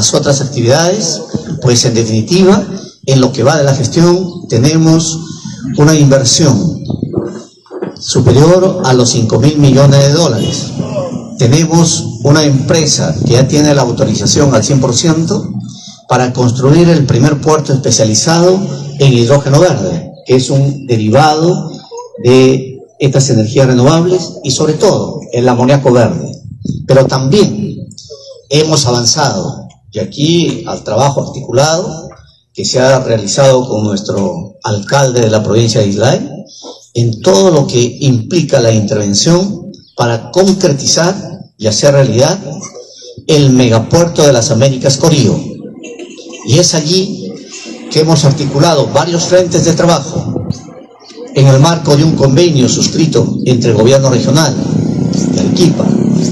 las otras actividades, pues en definitiva, en lo que va de la gestión, tenemos una inversión superior a los 5.000 millones de dólares. Tenemos una empresa que ya tiene la autorización al 100% para construir el primer puerto especializado en hidrógeno verde, que es un derivado de estas energías renovables y sobre todo el amoníaco verde. Pero también hemos avanzado, y aquí al trabajo articulado que se ha realizado con nuestro alcalde de la provincia de Islay, en todo lo que implica la intervención para concretizar y hacer realidad el megapuerto de las Américas Corío. Y es allí que hemos articulado varios frentes de trabajo en el marco de un convenio suscrito entre el gobierno regional de Arequipa,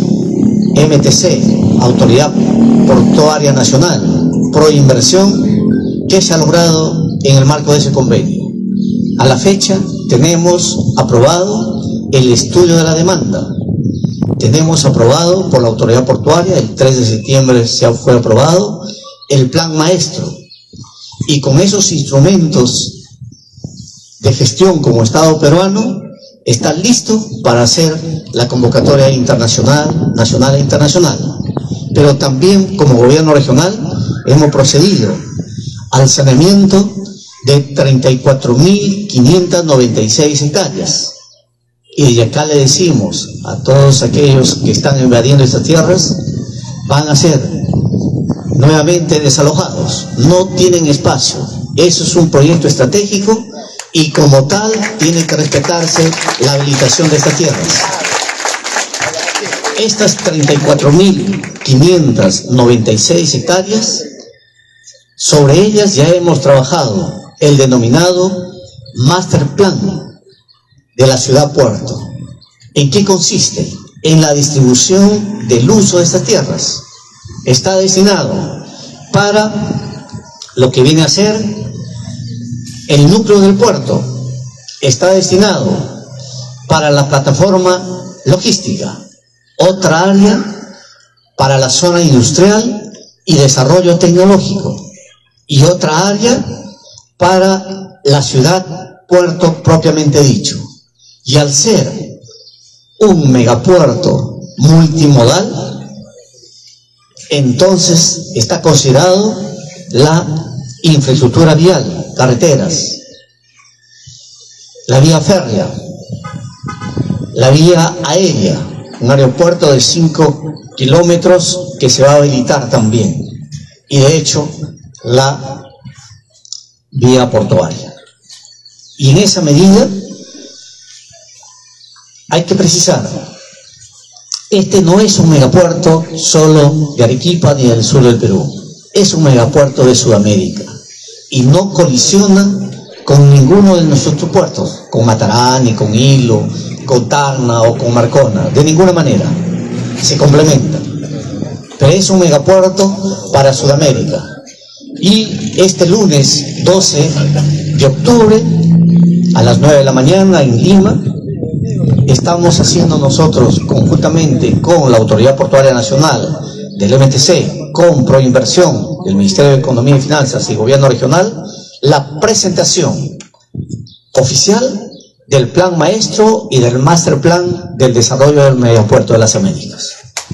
MTC, Autoridad Portuaria Nacional, Proinversión, que se ha logrado en el marco de ese convenio. A la fecha tenemos aprobado el estudio de la demanda, tenemos aprobado por la Autoridad Portuaria, el 3 de septiembre fue aprobado el plan maestro, y con esos instrumentos de gestión como Estado peruano está listo para hacer la convocatoria internacional, nacional e internacional. Pero también como gobierno regional hemos procedido al saneamiento de 34.596 hectáreas. Y desde acá le decimos a todos aquellos que están invadiendo estas tierras, van a ser nuevamente desalojados, no tienen espacio. Eso es un proyecto estratégico y como tal tiene que respetarse la habilitación de estas tierras. Estas 34.596 hectáreas, sobre ellas ya hemos trabajado el denominado Master Plan de la ciudad puerto. ¿En qué consiste? En la distribución del uso de estas tierras. Está destinado para lo que viene a ser el núcleo del puerto, está destinado para la plataforma logística, otra área para la zona industrial y desarrollo tecnológico y otra área para la ciudad puerto propiamente dicho. Y al ser un megapuerto multimodal, entonces está considerado la infraestructura vial, carreteras, la vía férrea, la vía aérea, un aeropuerto de 5 kilómetros que se va a habilitar también, y de hecho la vía portuaria. Y en esa medida hay que precisar, este no es un megapuerto solo de Arequipa ni del sur del Perú, es un megapuerto de Sudamérica y no colisiona con ninguno de nuestros puertos, con Matarani, con Hilo, con Tacna o con Marcona, de ninguna manera, se complementa, pero es un megapuerto para Sudamérica. Y este lunes 12 de octubre a las 9 de la mañana en Lima, estamos haciendo nosotros conjuntamente con la Autoridad Portuaria Nacional del MTC, con Proinversión del Ministerio de Economía y Finanzas y Gobierno Regional, la presentación oficial del Plan Maestro y del Master Plan del Desarrollo del Megapuerto de las Américas.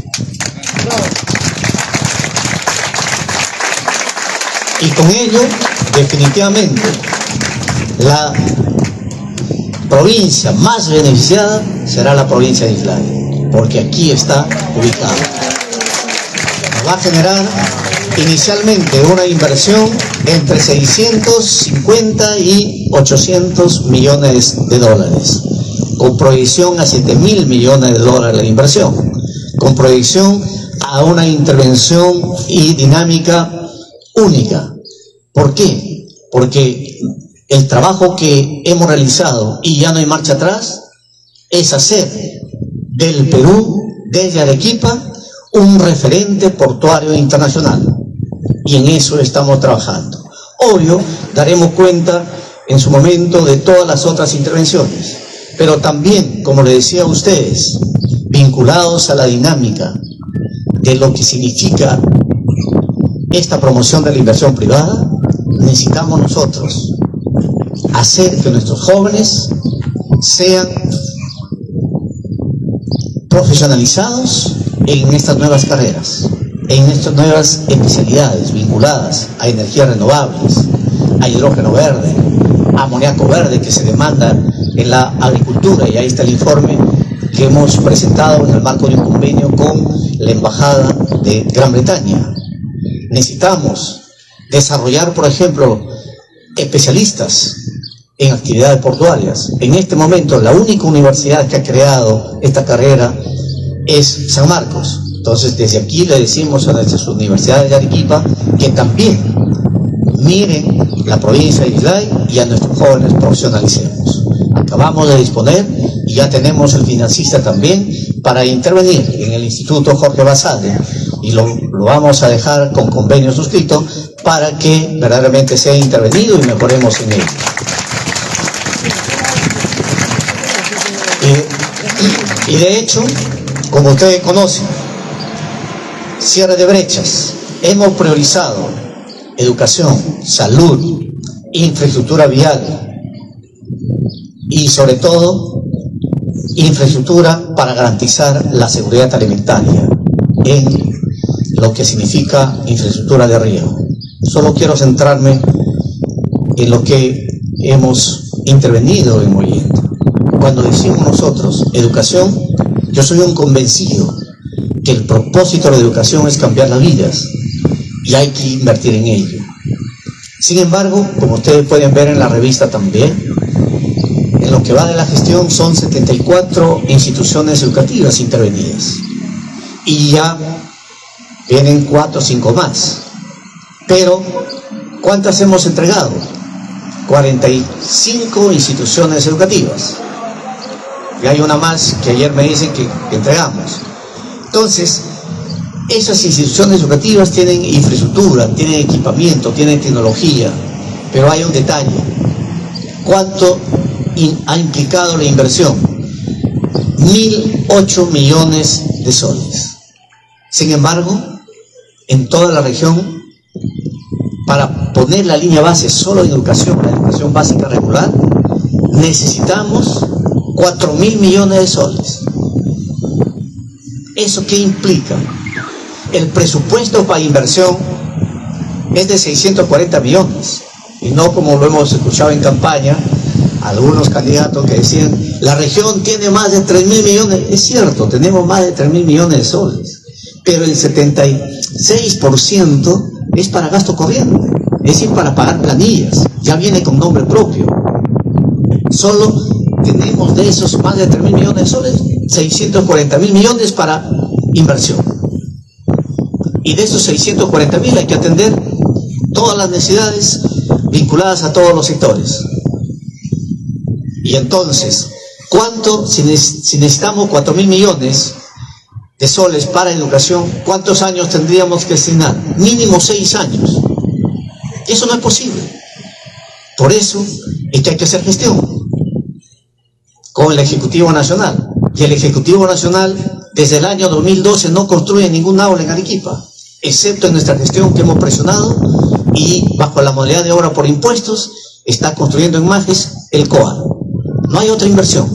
Y con ello, definitivamente, la provincia más beneficiada será la provincia de Islay, porque aquí está ubicada. Nos va a generar inicialmente una inversión entre 650 y 800 millones de dólares, con proyección a 7.000 millones de dólares de inversión, con proyección a una intervención y dinámica única. ¿Por qué? Porque el trabajo que hemos realizado, y ya no hay marcha atrás, es hacer del Perú, desde Arequipa, un referente portuario internacional. Y en eso estamos trabajando. Obvio, daremos cuenta en su momento de todas las otras intervenciones, pero también, como les decía a ustedes, vinculados a la dinámica de lo que significa esta promoción de la inversión privada, necesitamos nosotros hacer que nuestros jóvenes sean profesionalizados en estas nuevas carreras, en estas nuevas especialidades vinculadas a energías renovables, a hidrógeno verde, a amoníaco verde que se demanda en la agricultura, y ahí está el informe que hemos presentado en el marco de un convenio con la Embajada de Gran Bretaña. Necesitamos desarrollar, por ejemplo, especialistas en actividades portuarias. En este momento, la única universidad que ha creado esta carrera es San Marcos. Entonces, desde aquí le decimos a nuestras universidades de Arequipa que también miren la provincia de Islay y a nuestros jóvenes profesionalicemos. Acabamos de disponer y ya tenemos el financista también para intervenir en el Instituto Jorge Basadre, y lo vamos a dejar con convenio suscrito para que verdaderamente sea intervenido y mejoremos en ello. Y de hecho, como ustedes conocen, cierre de brechas, hemos priorizado educación, salud, infraestructura vial y sobre todo infraestructura para garantizar la seguridad alimentaria en lo que significa infraestructura de riego. Solo quiero centrarme en lo que hemos intervenido en Mollendo. Cuando decimos nosotros educación, yo soy un convencido que el propósito de la educación es cambiar las vidas y hay que invertir en ello. Sin embargo, como ustedes pueden ver en la revista también, en lo que va de la gestión son 74 instituciones educativas intervenidas y ya vienen 4 o 5 más. Pero, ¿cuántas hemos entregado? 45 instituciones educativas. Y hay una más que ayer me dicen que entregamos. Entonces, esas instituciones educativas tienen infraestructura, tienen equipamiento, tienen tecnología, pero hay un detalle. ¿Cuánto ha implicado la inversión? 1.008 millones de soles. Sin embargo, en toda la región, para poner la línea base solo en educación, la educación básica regular, necesitamos 4.000 millones de soles. ¿Eso qué implica? El presupuesto para inversión es de 640 millones, y no como lo hemos escuchado en campaña, algunos candidatos que decían, la región tiene más de 3.000 millones. Es cierto, tenemos más de 3.000 millones de soles, pero el 76% es para gasto corriente, es decir, para pagar planillas, ya viene con nombre propio. Solo tenemos de esos más de 3.000 millones de soles, 640.000 millones para inversión. Y de esos 640.000 hay que atender todas las necesidades vinculadas a todos los sectores. Y entonces, ¿cuánto, si necesitamos 4.000 millones de soles para educación, cuántos años tendríamos que destinar? Mínimo 6 años. Eso no es posible. Por eso es que hay que hacer gestión con el Ejecutivo Nacional. Y el Ejecutivo Nacional, desde el año 2012, no construye ningún aula en Arequipa, excepto en nuestra gestión que hemos presionado, y bajo la modalidad de obra por impuestos, está construyendo en Majes el COA. No hay otra inversión.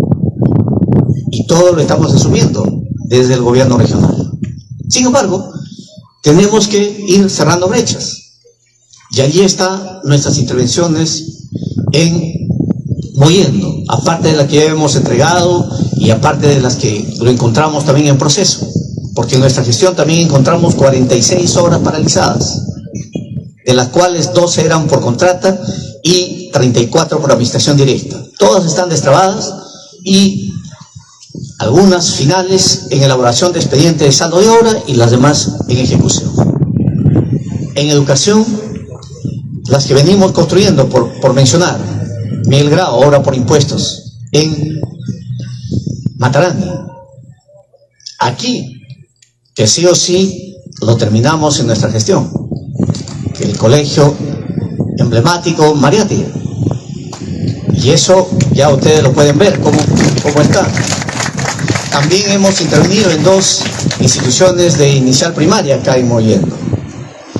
Y todo lo estamos asumiendo desde el gobierno regional. Sin embargo, tenemos que ir cerrando brechas. Y allí están nuestras intervenciones en Mollendo, aparte de las que ya hemos entregado y aparte de las que lo encontramos también en proceso. Porque en nuestra gestión también encontramos 46 obras paralizadas, de las cuales 12 eran por contrata y 34 por administración directa. Todas están destrabadas y algunas finales en elaboración de expediente de saldo de obra y las demás en ejecución. En educación, las que venimos construyendo, por mencionar, Miguel Grau, obra por impuestos, en Matarani. Aquí, que sí o sí lo terminamos en nuestra gestión, que el colegio emblemático Mariátegui. Y eso ya ustedes lo pueden ver cómo está. También hemos intervenido en 2 instituciones de inicial primaria acá en Mollendo.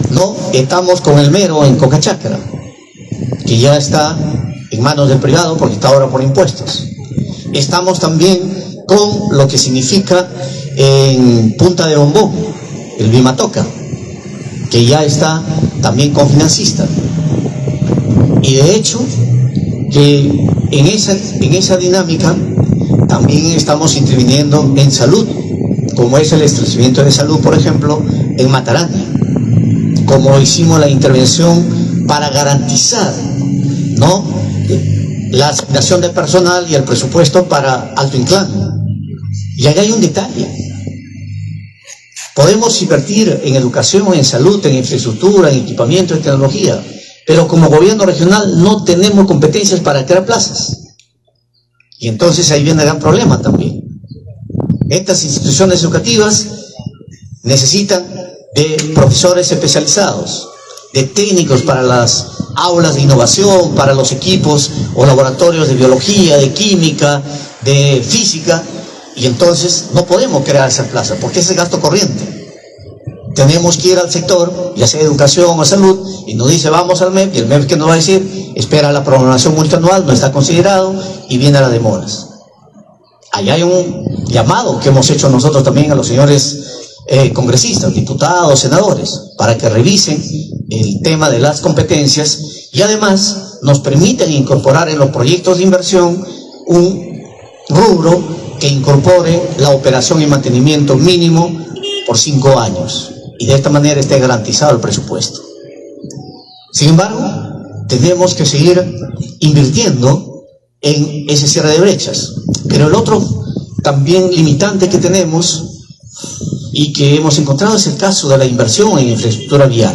No estamos con el mero en Cocachacra, que ya está en manos del privado porque está ahora por impuestos. Estamos también con lo que significa en Punta de Bombón, el Bimatoca, que ya está también con financista. Y de hecho, que en esa dinámica también estamos interviniendo en salud, como es el establecimiento de salud, por ejemplo, en Matarani, como hicimos la intervención para garantizar, ¿no?, la asignación de personal y el presupuesto para Alto Inclán. Y allá hay un detalle. Podemos invertir en educación, en salud, en infraestructura, en equipamiento, en tecnología, pero como gobierno regional no tenemos competencias para crear plazas. Y entonces ahí viene el gran problema también. Estas instituciones educativas necesitan de profesores especializados, de técnicos para las aulas de innovación, para los equipos o laboratorios de biología, de química, de física, y entonces no podemos crear esas plazas, porque ese es gasto corriente. Tenemos que ir al sector, ya sea educación o salud, y nos dice vamos al MEP, y el MEP que nos va a decir, espera la programación multianual, no está considerado, y viene las demoras. Allá hay un llamado que hemos hecho nosotros también a los señores congresistas, diputados, senadores, para que revisen el tema de las competencias y además nos permiten incorporar en los proyectos de inversión un rubro que incorpore la operación y mantenimiento mínimo por 5 años y de esta manera esté garantizado el presupuesto. Sin embargo, tenemos que seguir invirtiendo en ese cierre de brechas, pero el otro también limitante que tenemos y que hemos encontrado es el caso de la inversión en infraestructura vial.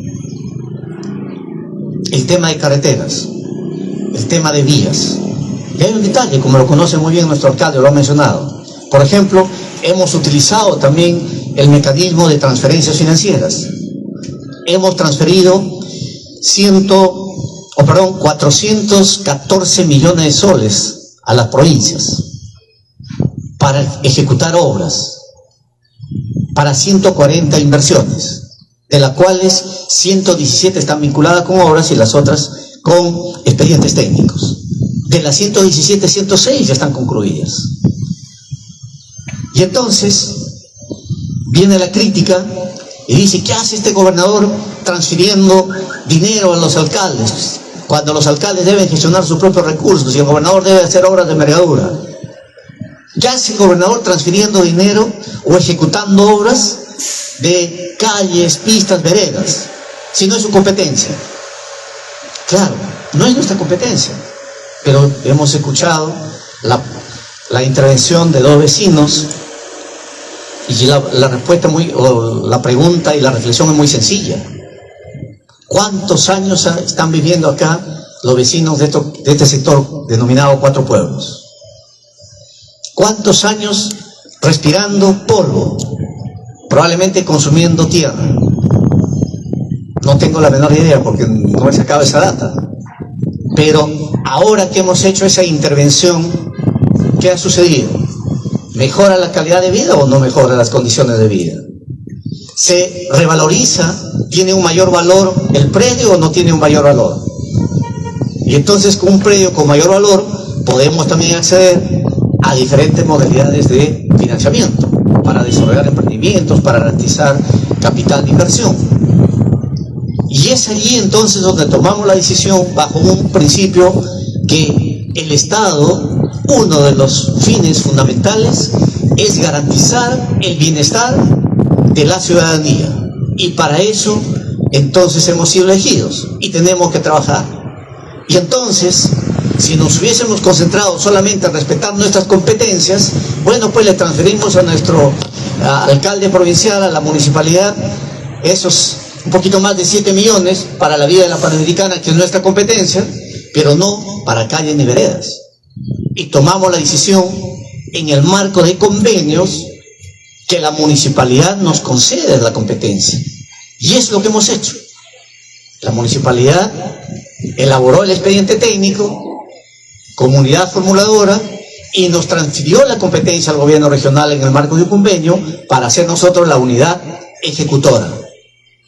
El tema de carreteras, el tema de vías. Y hay un detalle, como lo conoce muy bien nuestro alcalde, lo ha mencionado. Por ejemplo, hemos utilizado también el mecanismo de transferencias financieras. Hemos transferido 414 millones de soles a las provincias para ejecutar obras, para 140 inversiones, de las cuales 117 están vinculadas con obras y las otras con expedientes técnicos. De las 117, 106 ya están concluidas. Y entonces viene la crítica y dice, ¿qué hace este gobernador transfiriendo dinero a los alcaldes? Cuando los alcaldes deben gestionar sus propios recursos y el gobernador debe hacer obras de envergadura. ¿Qué hace el gobernador transfiriendo dinero o ejecutando obras de calles, pistas, veredas, si no es su competencia? Claro, no es nuestra competencia, pero hemos escuchado la intervención de 2 vecinos y la respuesta la pregunta y la reflexión es muy sencilla. ¿Cuántos años están viviendo acá los vecinos de este sector denominado 4 pueblos? ¿Cuántos años respirando polvo? Probablemente consumiendo tierra. No tengo la menor idea porque no he sacado esa data. Pero ahora que hemos hecho esa intervención, ¿qué ha sucedido? ¿Mejora la calidad de vida o no mejora las condiciones de vida? ¿Se revaloriza? ¿Tiene un mayor valor el predio o no tiene un mayor valor? Y entonces con un predio con mayor valor podemos también acceder a diferentes modalidades de financiamiento para desarrollar emprendimientos, para garantizar capital de inversión. Y es allí entonces donde tomamos la decisión bajo un principio que el Estado, uno de los fines fundamentales, es garantizar el bienestar de la ciudadanía. Y para eso entonces hemos sido elegidos y tenemos que trabajar. Y entonces, si nos hubiésemos concentrado solamente en respetar nuestras competencias, bueno, pues le transferimos a nuestro alcalde provincial, a la municipalidad, esos un poquito más de 7 millones para la vía de la Panamericana, que es nuestra competencia, pero no para calles ni veredas. Y tomamos la decisión en el marco de convenios que la municipalidad nos concede la competencia. Y es lo que hemos hecho. La municipalidad elaboró el expediente técnico, comunidad formuladora, y nos transfirió la competencia al gobierno regional en el marco de un convenio para ser nosotros la unidad ejecutora.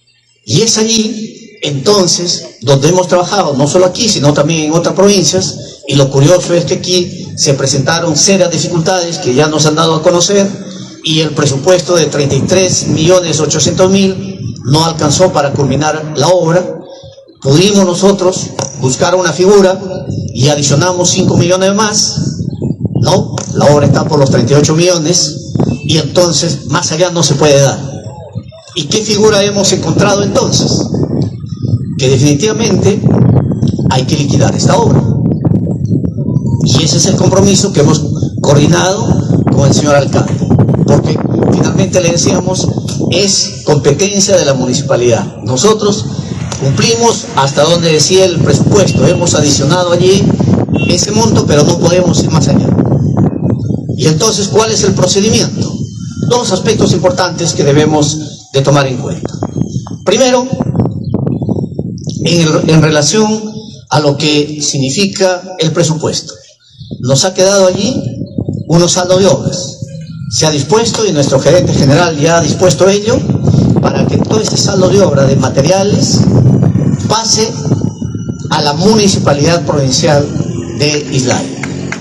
Y es allí, entonces, donde hemos trabajado, no solo aquí, sino también en otras provincias, y lo curioso es que aquí se presentaron serias dificultades que ya nos han dado a conocer, y el presupuesto de 33.800.000 no alcanzó para culminar la obra. Pudimos nosotros buscar una figura y adicionamos 5 millones más, ¿no? La obra está por los 38 millones, y entonces más allá no se puede dar. ¿Y qué figura hemos encontrado entonces? Que definitivamente hay que liquidar esta obra. Y ese es el compromiso que hemos coordinado con el señor alcalde, porque finalmente le decíamos, es competencia de la municipalidad. Nosotros cumplimos hasta donde decía el presupuesto, hemos adicionado allí ese monto, pero no podemos ir más allá. Y entonces, ¿cuál es el procedimiento? Dos aspectos importantes que debemos de tomar en cuenta. Primero, en relación a lo que significa el presupuesto. Nos ha quedado allí unos saldos de obras. Se ha dispuesto, y nuestro gerente general ya ha dispuesto ello, para que todo ese saldo de obra de materiales pase a la Municipalidad Provincial de Islay.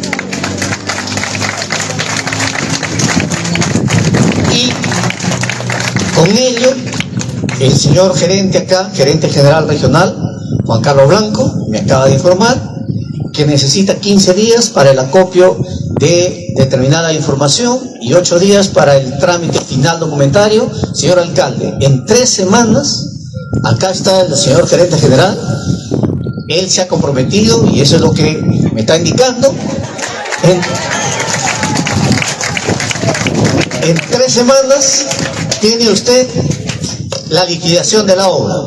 Y con ello, el señor gerente acá, gerente general regional, Juan Carlos Blanco, me acaba de informar que necesita 15 días para el acopio de determinada información y 8 días para el trámite final documentario. Señor alcalde, en 3 semanas, acá está el señor gerente general, él se ha comprometido, y eso es lo que me está indicando, en 3 semanas tiene usted la liquidación de la obra.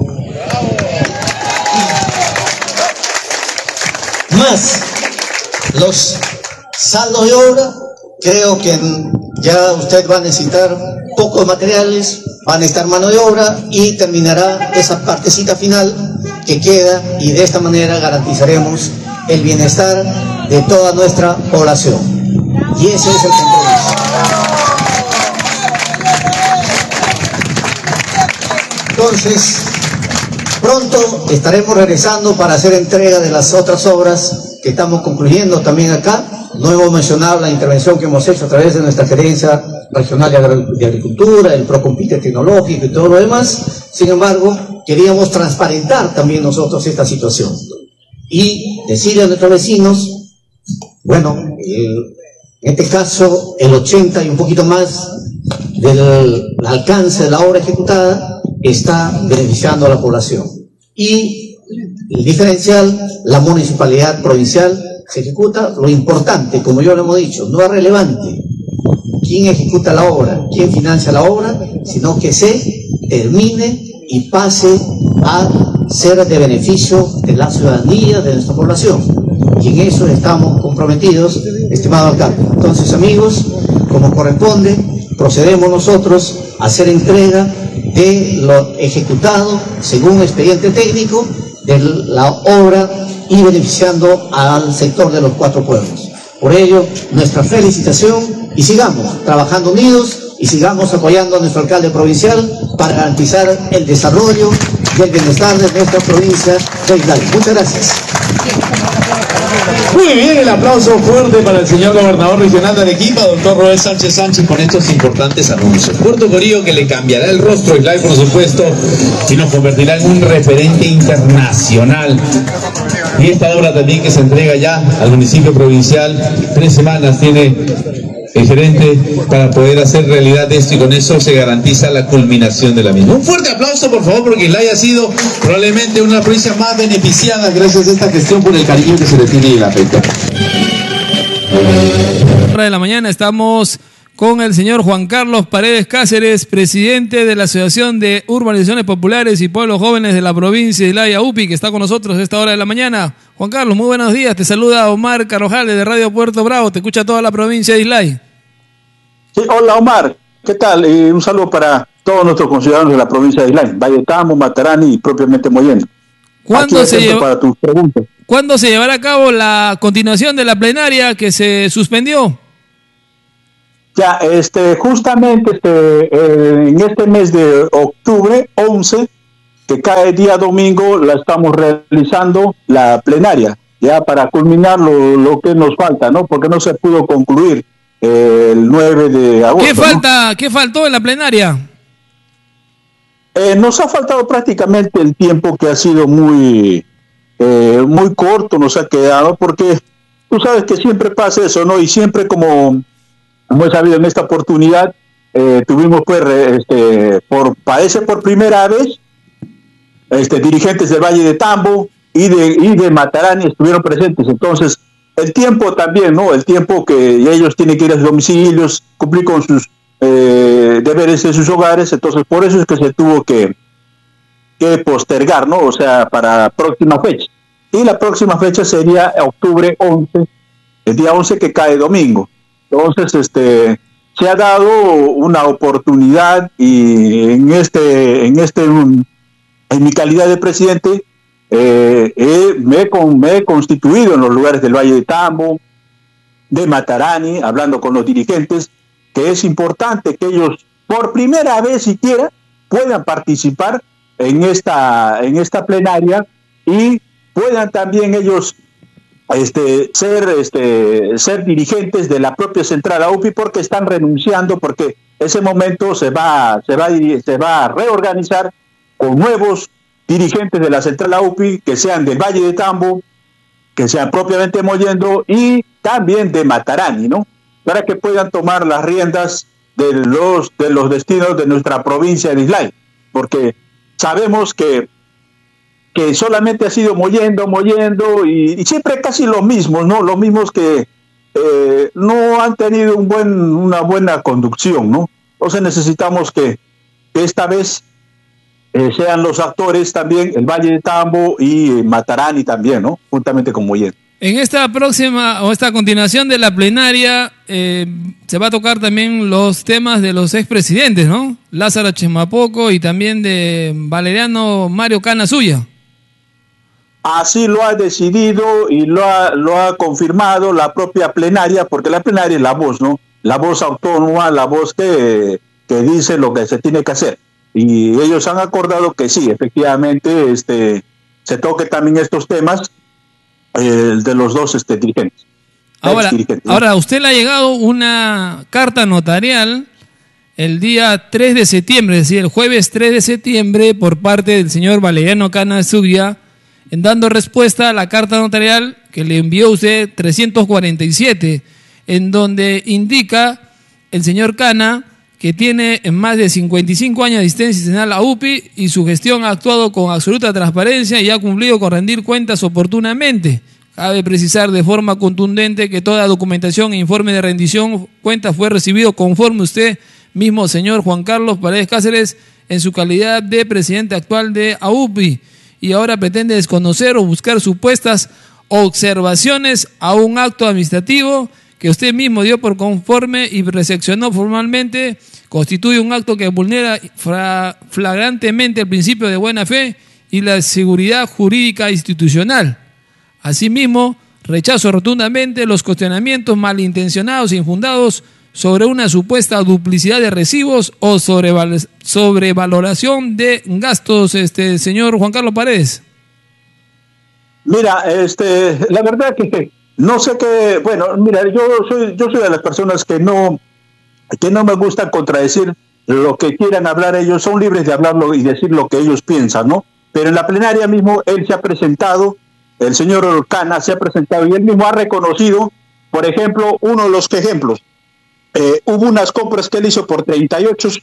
Más los saldos de obra, creo que ya usted va a necesitar pocos materiales, va a necesitar mano de obra, y terminará esa partecita final que queda, y de esta manera garantizaremos el bienestar de toda nuestra población. Y ese es el compromiso. Entonces, pronto estaremos regresando para hacer entrega de las otras obras que estamos concluyendo también acá. No hemos mencionado la intervención que hemos hecho a través de nuestra gerencia regional de agricultura, el Procompite tecnológico y todo lo demás. Sin embargo, queríamos transparentar también nosotros esta situación y decirle a nuestros vecinos, bueno, en este caso el 80 y un poquito más del alcance de la obra ejecutada está beneficiando a la población. Y el diferencial, la municipalidad provincial se ejecuta. Lo importante, como yo lo hemos dicho, no es relevante quién ejecuta la obra, quién financia la obra, sino que se termine y pase a ser de beneficio de la ciudadanía, de nuestra población. Y en eso estamos comprometidos, estimado alcalde. Entonces, amigos, como corresponde, procedemos nosotros a hacer entrega de lo ejecutado según expediente técnico de la obra y beneficiando al sector de los 4 pueblos. Por ello, nuestra felicitación, y sigamos trabajando unidos y sigamos apoyando a nuestro alcalde provincial para garantizar el desarrollo y el bienestar de nuestra provincia de Islay. Muchas gracias. Muy bien, el aplauso fuerte para el señor gobernador regional de Arequipa, doctor Roel Sánchez Sánchez, con estos importantes anuncios. Puerto Corillo, que le cambiará el rostro a Islay, por supuesto, y nos convertirá en un referente internacional. Y esta obra también que se entrega ya al municipio provincial, 3 semanas tiene el gerente para poder hacer realidad esto, y con eso se garantiza la culminación de la misma. Un fuerte aplauso, por favor, porque Islay ha sido probablemente una provincia más beneficiada gracias a esta gestión por el cariño que se le tiene y el afecto. De la mañana estamos con el señor Juan Carlos Paredes Cáceres, presidente de la Asociación de Urbanizaciones Populares y Pueblos Jóvenes de la provincia de Islay, AUPI, que está con nosotros a esta hora de la mañana. Juan Carlos, muy buenos días. Te saluda Omar Carrojales de Radio Puerto Bravo. Te escucha toda la provincia de Islay. Sí, hola Omar, ¿qué tal? Un saludo para todos nuestros conciudadanos de la provincia de Islay, Valletamo, Matarani y propiamente Mollendo. ¿Cuándo se llevará a cabo la continuación de la plenaria que se suspendió? Ya, justamente en este mes de octubre 11 que cae día domingo la estamos realizando la plenaria, ya para culminar lo que nos falta, ¿no? Porque no se pudo concluir el 9 de agosto. ¿Qué falta? ¿no? ¿Qué faltó en la plenaria? Nos ha faltado prácticamente el tiempo, que ha sido muy corto, nos ha quedado, porque tú sabes que siempre pasa eso, ¿no? Y siempre, como he sabido en esta oportunidad, tuvimos pues parece por primera vez dirigentes del Valle de Tambo y de Matarani estuvieron presentes. Entonces el tiempo también, ¿no? El tiempo que ellos tienen que ir a sus domicilios, cumplir con sus deberes en sus hogares. Entonces por eso es que se tuvo que postergar, ¿no? O sea, para próxima fecha. Y la próxima fecha sería octubre 11, el día 11, que cae domingo. Entonces se ha dado una oportunidad, y en mi calidad de presidente me he constituido en los lugares del Valle de Tambo, de Matarani, hablando con los dirigentes, que es importante que ellos por primera vez siquiera puedan participar en esta plenaria, y puedan también ellos ser dirigentes de la propia central AUPI, porque están renunciando, porque ese momento se va a reorganizar con nuevos dirigentes de la central AUPI, que sean del Valle de Tambo, que sean propiamente Mollendo, y también de Matarani, ¿no? Para que puedan tomar las riendas de los destinos de nuestra provincia de Islay, porque sabemos que solamente ha sido Mollendo, y siempre casi los mismos, ¿no? Los mismos que no han tenido una buena conducción, ¿no? Entonces necesitamos que esta vez sean los actores también el Valle de Tambo y Matarani también, ¿no? Juntamente con Mollendo. En esta próxima o esta continuación de la plenaria se va a tocar también los temas de los expresidentes, ¿no? Lázaro Chemapoco y también de Valeriano Mario Cana Suya. Así lo ha decidido y lo ha confirmado la propia plenaria, porque la plenaria es la voz, ¿no? La voz autónoma, la voz que dice lo que se tiene que hacer. Y ellos han acordado que sí, efectivamente, se toque también estos temas de los dos dirigentes. Ahora, a usted le ha llegado una carta notarial el día 3 de septiembre, es decir, el jueves 3 de septiembre, por parte del señor Valeriano Cana Suya, en dando respuesta a la carta notarial que le envió usted 347, en donde indica el señor Cana que tiene más de 55 años de asistencia institucional a UPI, y su gestión ha actuado con absoluta transparencia y ha cumplido con rendir cuentas oportunamente. Cabe precisar de forma contundente que toda documentación e informe de rendición cuentas fue recibido conforme usted mismo, señor Juan Carlos Paredes Cáceres, en su calidad de presidente actual de AUPI, y ahora pretende desconocer o buscar supuestas observaciones a un acto administrativo que usted mismo dio por conforme y recepcionó formalmente. Constituye un acto que vulnera flagrantemente el principio de buena fe y la seguridad jurídica institucional. Asimismo, rechazo rotundamente los cuestionamientos malintencionados e infundados sobre una supuesta duplicidad de recibos o sobrevaloración de gastos, señor Juan Carlos Paredes. Mira, la verdad que no sé qué, bueno, mira, yo soy de las personas que no me gusta contradecir lo que quieran hablar ellos, son libres de hablarlo y decir lo que ellos piensan, ¿no? Pero en la plenaria mismo él se ha presentado, el señor Cana se ha presentado, y él mismo ha reconocido, por ejemplo, uno de los ejemplos. Hubo unas compras que él hizo por 33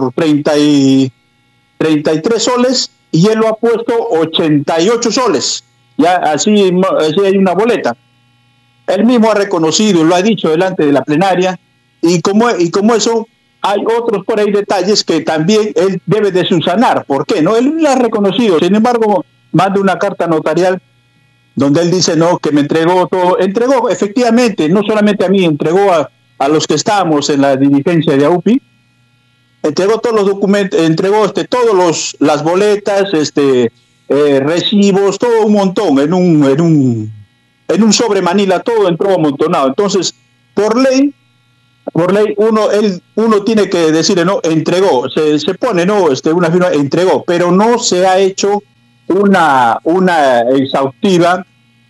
soles, y él lo ha puesto 88 soles. Ya así hay una boleta. Él mismo ha reconocido, lo ha dicho delante de la plenaria, y como eso, hay otros por ahí detalles que también él debe de subsanar. ¿Por qué? No, él lo ha reconocido. Sin embargo, manda una carta notarial donde él dice no, que me entregó todo. Entregó efectivamente, no solamente a mí, entregó a los que estábamos en la dirigencia de AUPI, entregó todos los documentos, entregó las boletas, recibos, todo un montón, en un sobre manila, todo entró amontonado. Entonces, por ley, por ley uno tiene que decirle, no, entregó, se pone, no, una firma, entregó, pero no se ha hecho una exhaustiva,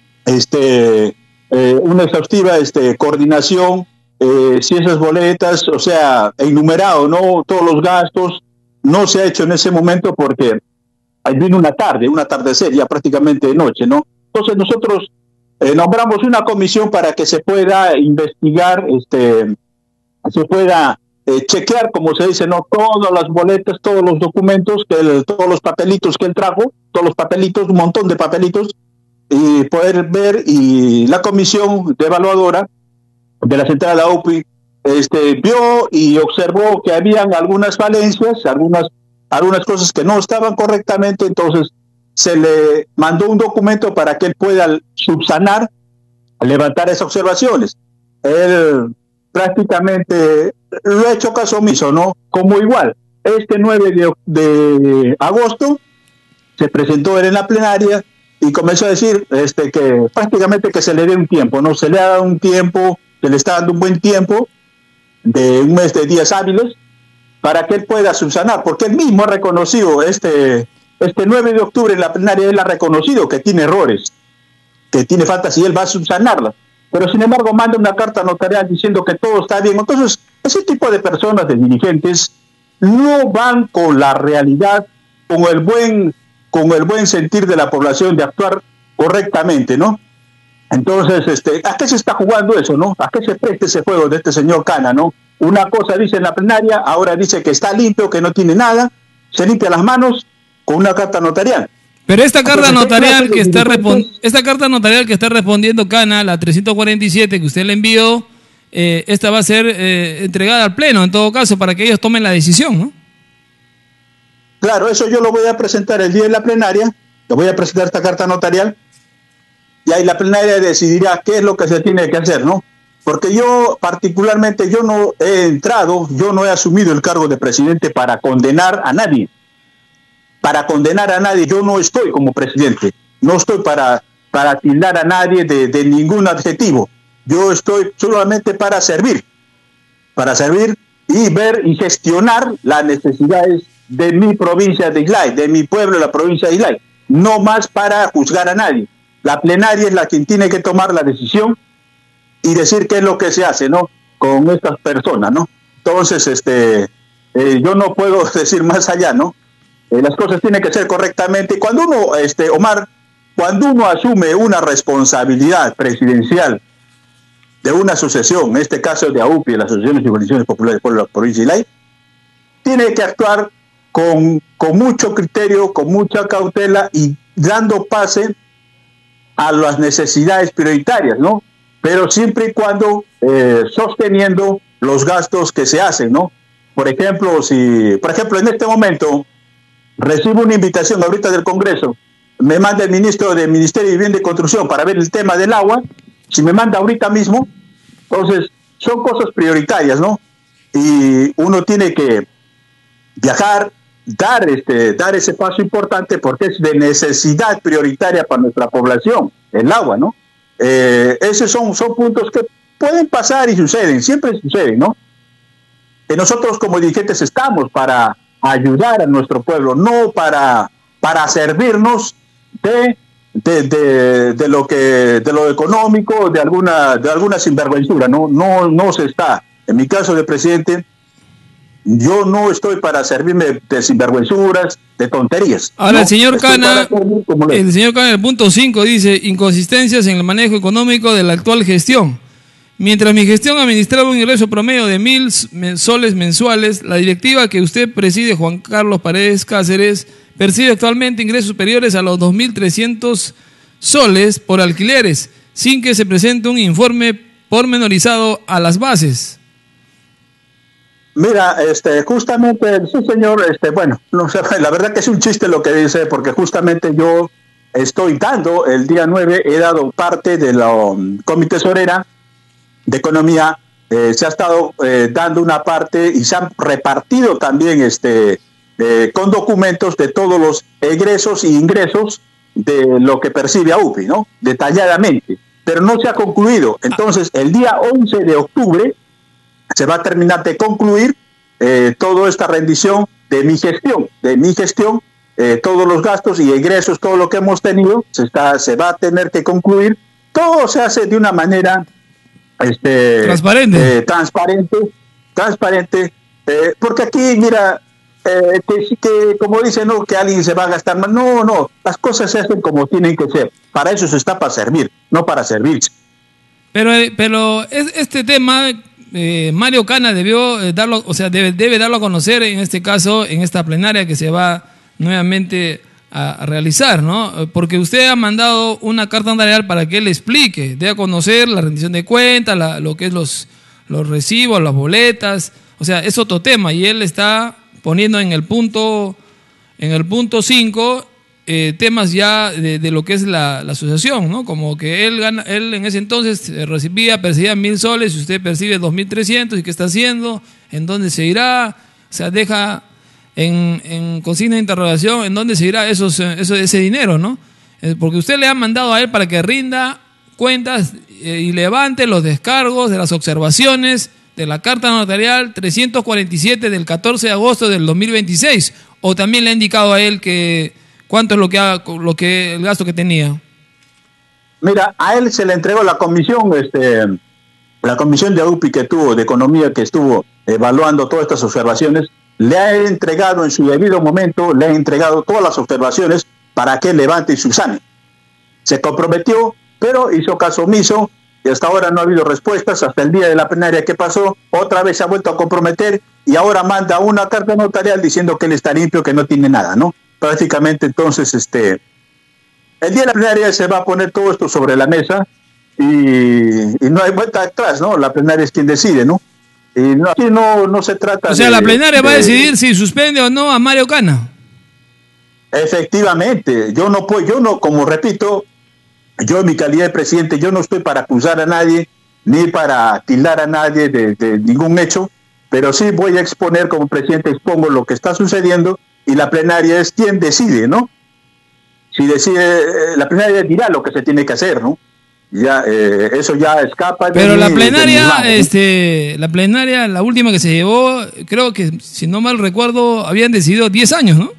coordinación, si esas boletas, o sea, enumerado, ¿no? Todos los gastos, no se ha hecho en ese momento porque vino un atardecer, ya prácticamente de noche, ¿no? Entonces nosotros nombramos una comisión para que se pueda investigar, se pueda chequear, como se dice, ¿no? Todas las boletas, todos los documentos, todos los papelitos que él trajo, todos los papelitos, un montón de papelitos, y poder ver, y la comisión de evaluadora de la central de la UPI vio y observó que habían algunas falencias, algunas cosas que no estaban correctamente, entonces se le mandó un documento para que él pueda subsanar, levantar esas observaciones. Él prácticamente lo ha hecho caso omiso, ¿no? Como igual, 9 de agosto se presentó él en la plenaria y comenzó a decir que prácticamente que se le dé un tiempo, ¿no? Se le ha dado un tiempo, se le está dando un buen tiempo de un mes de días hábiles para que él pueda subsanar, porque él mismo ha reconocido, 9 de octubre en la plenaria él ha reconocido que tiene errores, que tiene faltas y él va a subsanarlas, pero sin embargo manda una carta notarial diciendo que todo está bien. Entonces, ese tipo de personas, de dirigentes, no van con la realidad, con el buen sentir de la población de actuar correctamente, ¿no? Entonces, ¿a qué se está jugando eso, no? ¿A qué se presta ese juego de este señor Cana, no? Una cosa dice en la plenaria, ahora dice que está limpio, que no tiene nada, se limpia las manos con una carta notarial. Pero esta carta notarial que está respondiendo Cana, la 347 que usted le envió, esta va a ser entregada al Pleno, en todo caso, para que ellos tomen la decisión, ¿no? Claro, eso yo lo voy a presentar el día de la plenaria, le voy a presentar esta carta notarial, y ahí la plenaria decidirá qué es lo que se tiene que hacer, ¿no? Porque yo particularmente, yo no he asumido el cargo de presidente para condenar a nadie. Yo no estoy como presidente, no estoy para tildar a nadie de ningún adjetivo. Yo estoy solamente para servir y ver y gestionar las necesidades de mi provincia de Islay, de mi pueblo, la provincia de Islay, no más para juzgar a nadie. La plenaria es la quien tiene que tomar la decisión y decir qué es lo que se hace, ¿no? Con estas personas, ¿no? Entonces, yo no puedo decir más allá, ¿no? Las cosas tienen que ser correctamente. Cuando uno, Omar, cuando uno asume una responsabilidad presidencial de una asociación, en este caso de AUPI, las Asociaciones y Organizaciones Populares por la provincia de Islay, tiene que actuar con mucho criterio, con mucha cautela y dando pase a las necesidades prioritarias, ¿no? Pero siempre y cuando sosteniendo los gastos que se hacen, ¿no? Por ejemplo, en este momento recibo una invitación ahorita del Congreso, me manda el ministro del Ministerio de Vivienda y Construcción para ver el tema del agua, si me manda ahorita mismo, entonces son cosas prioritarias, ¿no? Y uno tiene que viajar, dar ese paso importante porque es de necesidad prioritaria para nuestra población, el agua, ¿no? Esos son puntos que pueden pasar y suceden, siempre suceden, ¿no? Nosotros como dirigentes estamos para ayudar a nuestro pueblo, no para servirnos de lo económico, de alguna sinvergüenzura, no se está. En mi caso de presidente, yo no estoy para servirme de sinvergüenzuras, de tonterías. Ahora, el señor Cana, en el punto 5 dice, inconsistencias en el manejo económico de la actual gestión. Mientras mi gestión administraba un ingreso promedio de 1.000 soles mensuales, la directiva que usted preside, Juan Carlos Paredes Cáceres, percibe actualmente ingresos superiores a los 2.300 soles por alquileres, sin que se presente un informe pormenorizado a las bases. Mira, justamente, sí señor, bueno, no sé, la verdad que es un chiste lo que dice, porque justamente yo estoy dando, el día 9, he dado parte de la Comité Tesorera de Economía, se ha estado dando una parte y se han repartido también con documentos de todos los egresos e ingresos de lo que percibe AUPI, ¿no? Detalladamente, pero no se ha concluido. Entonces, el día 11 de octubre se va a terminar de concluir toda esta rendición de mi gestión, todos los gastos y ingresos, todo lo que hemos tenido, se va a tener que concluir. Todo se hace de una manera transparente, porque aquí, mira, que como dicen, no, que alguien se va a gastar más. No, las cosas se hacen como tienen que ser. Para eso se está, para servir, no para servirse. Pero este tema, Mario Cana debió darlo, o sea, debe darlo a conocer en este caso, en esta plenaria que se va nuevamente a realizar, ¿no? Porque usted ha mandado una carta notarial para que él explique, dé a conocer la rendición de cuentas, lo que es los recibos, las boletas, o sea, es otro tema, y él está poniendo en el punto 5 temas ya de lo que es la asociación, ¿no? Como que él en ese entonces percibía 1,000 soles y usted percibe 2,300, ¿y qué está haciendo? ¿En dónde se irá? O sea, deja en consigna de interrogación en dónde se irá ese dinero, ¿no? Porque usted le ha mandado a él para que rinda cuentas y levante los descargos de las observaciones de la carta notarial 347 del 14 de agosto del 2026, o también le ha indicado a él que cuánto es el gasto que tenía. Mira, a él se le entregó la comisión de AUPI que tuvo, de economía, que estuvo evaluando todas estas observaciones. Le ha entregado en su debido momento, le ha entregado todas las observaciones para que levante y subsane. Se comprometió, pero hizo caso omiso y hasta ahora no ha habido respuestas. Hasta el día de la plenaria que pasó, otra vez se ha vuelto a comprometer y ahora manda una carta notarial diciendo que él está limpio, que no tiene nada, ¿no? Prácticamente, entonces, el día de la plenaria se va a poner todo esto sobre la mesa y no hay vuelta atrás, ¿no? La plenaria es quien decide, ¿no? Y aquí no se trata. O sea, la plenaria va a decidir si suspende o no a Mario Cana. Efectivamente, yo no, como repito, yo en mi calidad de presidente, yo no estoy para acusar a nadie, ni para tildar a nadie de ningún hecho, pero sí voy a exponer, como presidente expongo lo que está sucediendo, y la plenaria es quien decide, ¿no? Si decide, la plenaria dirá lo que se tiene que hacer, ¿no? Ya, eso ya escapa. Pero la plenaria, la última que se llevó, creo que, si no mal recuerdo, habían decidido 10 años, ¿no?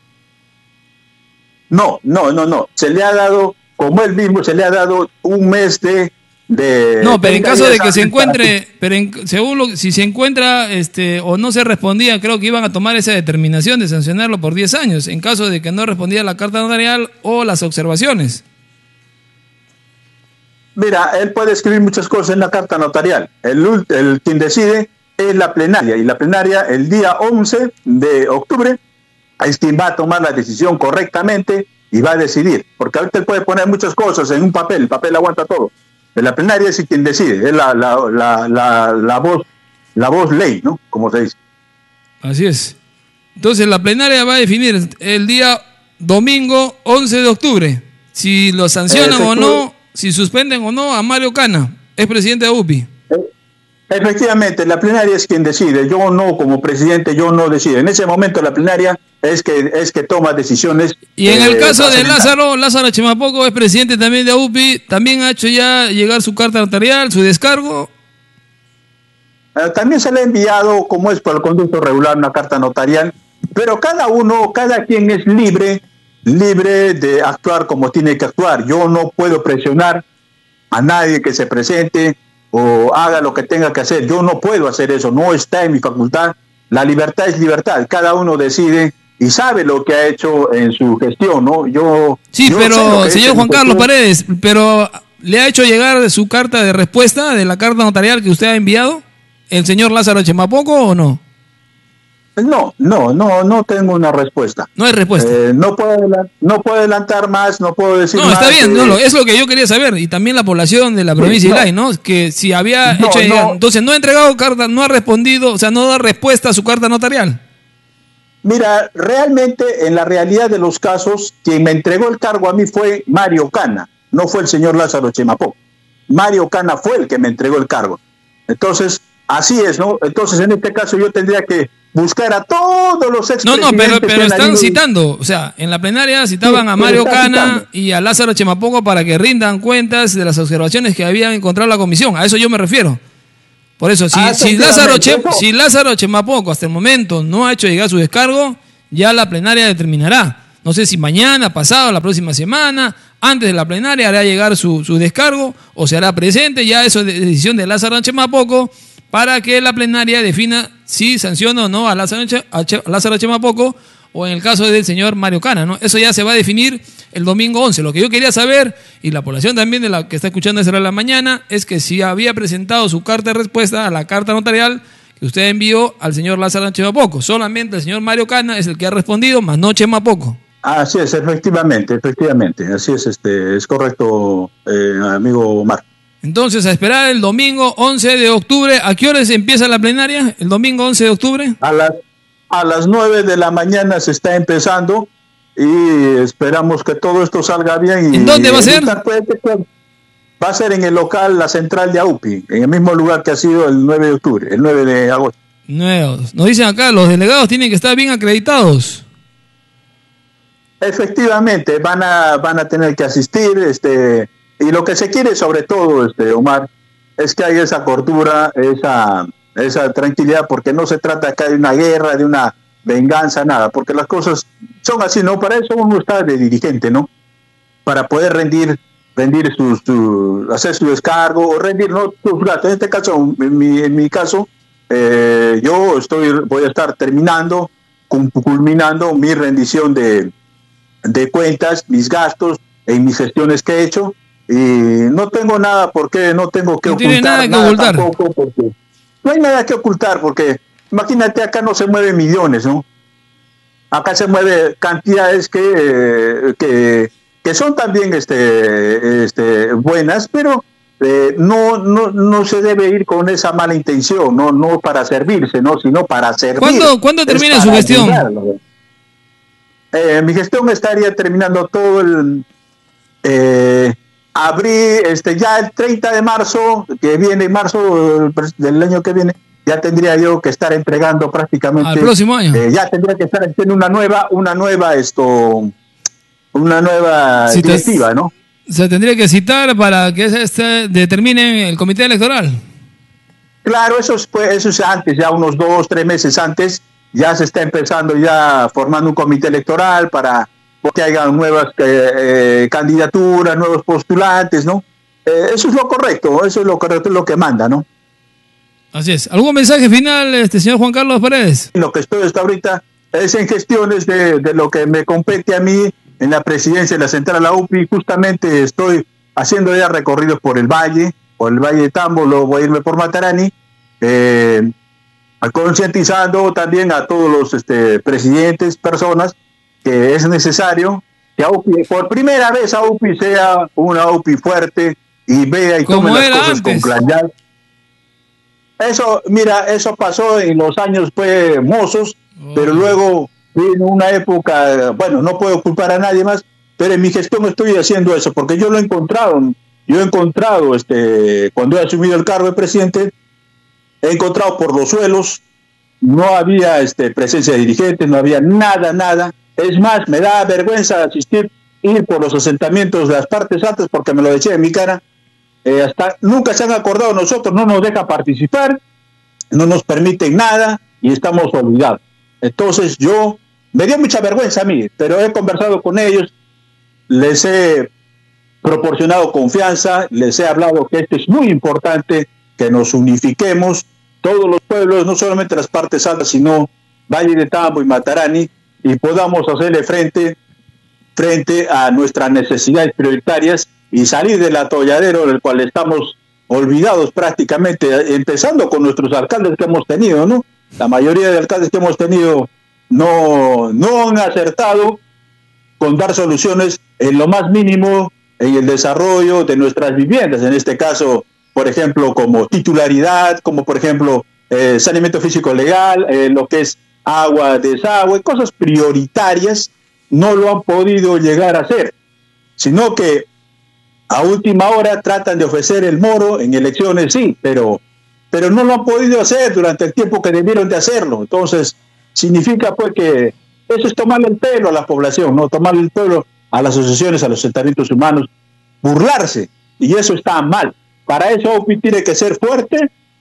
No. Se le ha dado, como él mismo, se le ha dado un mes de no, pero en caso de que se encuentre, si se encuentra o no se respondía, creo que iban a tomar esa determinación de sancionarlo por 10 años, en caso de que no respondía la carta notarial o las observaciones. Mira, él puede escribir muchas cosas en la carta notarial. Quien decide es la plenaria, y la plenaria el día 11 de octubre es quien va a tomar la decisión correctamente y va a decidir, porque ahorita él puede poner muchas cosas en un papel, el papel aguanta todo. De la plenaria es quien decide, es la voz ley, ¿no? Como se dice. Así es. Entonces la plenaria va a definir el día domingo 11 de octubre si lo sancionan o no, si suspenden o no a Mario Cana, es presidente de UPI. Efectivamente, la plenaria es quien decide. Yo no, como presidente, yo no decido. En ese momento la plenaria es que toma decisiones. Y en el caso de Lázaro Chimapoco es presidente también de UPI, también ha hecho ya llegar su carta notarial, su descargo. También se le ha enviado, como es por el conducto regular, una carta notarial, pero cada quien es libre de actuar como tiene que actuar. Yo no puedo presionar a nadie que se presente o haga lo que tenga que hacer. Yo no puedo hacer eso, no está en mi facultad. La libertad es libertad, cada uno decide y sabe lo que ha hecho en su gestión, ¿no? Pero señor Juan Carlos Paredes, pero ¿le ha hecho llegar su carta de respuesta de la carta notarial que usted ha enviado el señor Lázaro Chimapoco o no? No tengo una respuesta. No hay respuesta. No puedo adelantar más, no puedo decir más. No, está bien, es lo que yo quería saber. Y también la población de la provincia de Islay, ¿no? Que si había hecho llegar, entonces no ha entregado carta, no ha respondido, o sea, no da respuesta a su carta notarial. Mira, realmente, en la realidad de los casos, quien me entregó el cargo a mí fue Mario Cana, no fue el señor Lázaro Chimapoco. Mario Cana fue el que me entregó el cargo. Entonces, así es, ¿no? Entonces, en este caso, yo tendría que buscar a todos los expresidentes. Pero están citando, o sea, en la plenaria citaban a Mario Cana y a Lázaro Chimapoco para que rindan cuentas de las observaciones que habían encontrado la comisión. A eso yo me refiero. Por eso, si Lázaro Chemapoco hasta el momento no ha hecho llegar su descargo, ya la plenaria determinará. No sé si mañana, pasado, la próxima semana, antes de la plenaria hará llegar su descargo o se hará presente. Ya eso es decisión de Lázaro Chemapoco para que la plenaria defina si sanciona o no a Lázaro Chemapoco o en el caso del señor Mario Cana, ¿no? Eso ya se va a definir el domingo 11. Lo que yo quería saber, y la población también de la que está escuchando esa hora de la mañana, es que si había presentado su carta de respuesta a la carta notarial que usted envió al señor Lázaro Chemapoco. Solamente el señor Mario Cana es el que ha respondido, más no Chemapoco. Así es, efectivamente, así es correcto, amigo Omar. Entonces, a esperar el domingo 11 de octubre. ¿A qué hora se empieza la plenaria? ¿El domingo 11 de octubre? A las 9 de la mañana se está empezando y esperamos que todo esto salga bien. ¿En dónde va a ser? Va a ser en el local La Central de AUPI, en el mismo lugar que ha sido el 9 de octubre, el 9 de agosto. Nos dicen acá, los delegados tienen que estar bien acreditados. Efectivamente, van a tener que asistir, y lo que se quiere sobre todo, Omar, es que haya esa cordura, esa tranquilidad, porque no se trata acá de una guerra, de una venganza, nada, porque las cosas son así, ¿no? Para eso uno está de dirigente, ¿no? Para poder hacer su descargo o rendir, ¿no?, sus gastos. En este caso, en mi caso, yo voy a estar culminando mi rendición de cuentas, mis gastos en mis gestiones que he hecho, y no tengo nada no tengo que ocultar nada tampoco, porque no hay nada que ocultar, porque imagínate, acá no se mueven millones, ¿no? Acá se mueven cantidades que son también buenas, pero no se debe ir con esa mala intención, no para servirse, no, sino para servir. ¿Cuándo termina su gestión? Mi gestión estaría terminando todo el abril, ya el 30 de marzo, que viene, marzo del año que viene, ya tendría yo que estar entregando prácticamente. Al próximo año. Ya tendría que estar haciendo una nueva directiva, ¿no? Se tendría que citar para que determine el comité electoral. Claro, eso es antes, ya unos 2-3 meses antes, ya se está empezando, ya formando un comité electoral para que haya nuevas candidaturas, nuevos postulantes, ¿no? Eso es lo correcto, es lo que manda, ¿no? Así es. ¿Algún mensaje final, señor Juan Carlos Paredes? Lo que estoy hasta ahorita es en gestiones de lo que me compete a mí en la presidencia de la Central AUPI. Justamente estoy haciendo ya recorridos por el Valle de Tambo, luego voy a irme por Matarani, concientizando también a todos los presidentes, personas, que es necesario que AUPI, por primera vez AUPI sea una AUPI fuerte y vea y tome las cosas antes con claridad. Eso pasó en los años mozos, pero luego vino una época, bueno, no puedo culpar a nadie más, pero en mi gestión estoy haciendo eso, porque yo lo he encontrado, cuando he asumido el cargo de presidente, he encontrado por los suelos, no había presencia de dirigentes, no había nada. Es más, me da vergüenza ir por los asentamientos de las partes altas, porque me lo decía en mi cara, hasta nunca se han acordado de nosotros, no nos deja participar, no nos permiten nada y estamos olvidados. Entonces me dio mucha vergüenza a mí, pero he conversado con ellos, les he proporcionado confianza, les he hablado que esto es muy importante, que nos unifiquemos, todos los pueblos, no solamente las partes altas, sino Valle de Tambo y Matarani, y podamos hacerle frente a nuestras necesidades prioritarias y salir del atolladero del cual estamos olvidados prácticamente, empezando con nuestros alcaldes que hemos tenido, ¿no? La mayoría de alcaldes que hemos tenido no han acertado con dar soluciones en lo más mínimo en el desarrollo de nuestras viviendas, en este caso, por ejemplo, como titularidad, como por ejemplo saneamiento físico legal, lo que es agua, desagüe, cosas prioritarias, no lo han podido llegar a hacer, sino que a última hora tratan de ofrecer el moro en elecciones, sí, pero no lo han podido hacer durante el tiempo que debieron de hacerlo. Entonces, significa pues que eso es tomarle el pelo a la población, no tomarle el pelo a las asociaciones, a los asentamientos humanos, burlarse, y eso está mal. Para eso AUPI tiene que ser fuerte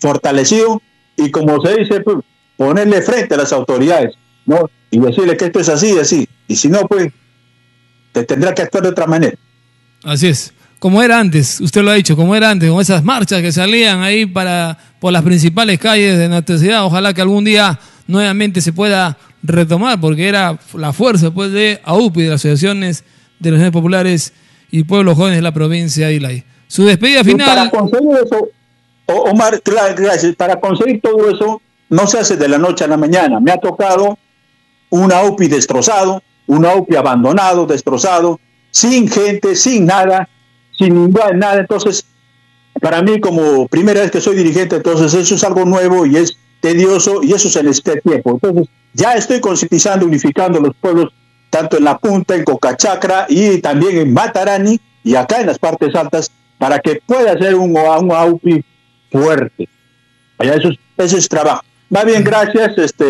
fortalecido y, como se dice, pues, ponerle frente a las autoridades, ¿no? Y decirle que esto es así y así. Y si no, pues, te tendrá que actuar de otra manera. Así es. Como era antes, usted lo ha dicho, como era antes, con esas marchas que salían ahí por las principales calles de nuestra ciudad. Ojalá que algún día nuevamente se pueda retomar, porque era la fuerza pues, de AUPI, de las asociaciones de los populares y pueblos jóvenes de la provincia de Islay. Su despedida final. Para conseguir eso, Omar, gracias, para conseguir todo eso no se hace de la noche a la mañana. Me ha tocado un AUPI destrozado, un AUPI abandonado, destrozado, sin gente, sin nada, sin nada. Entonces, para mí, como primera vez que soy dirigente, entonces eso es algo nuevo y es tedioso, y eso se necesita tiempo. Entonces, ya estoy concientizando, unificando los pueblos, tanto en la punta, en Cocachacra, y también en Matarani, y acá en las partes altas, para que pueda ser un AUPI fuerte. Eso es trabajo. Más bien, gracias,